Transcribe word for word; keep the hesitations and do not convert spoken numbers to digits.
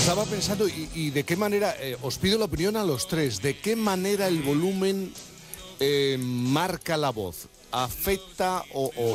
Estaba pensando, y, y de qué manera, eh, os pido la opinión a los tres, ¿de qué manera el volumen eh, marca la voz? ¿Afecta o, o